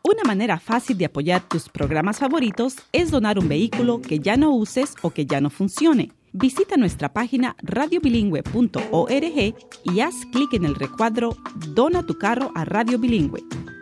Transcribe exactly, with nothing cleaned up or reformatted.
Una manera fácil de apoyar tus programas favoritos es donar un vehículo que ya no uses o que ya no funcione. Visita nuestra página radio bilingüe punto org y haz clic en el recuadro Dona tu carro a Radio Bilingüe.